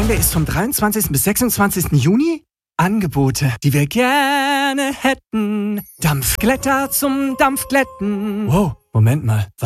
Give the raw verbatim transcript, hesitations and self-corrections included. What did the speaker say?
Gemeinde ist vom dreiundzwanzigsten bis sechsundzwanzigsten Juni. Angebote, die wir gerne hätten. Dampfglätter zum Dampfglätten. Wow, Moment mal.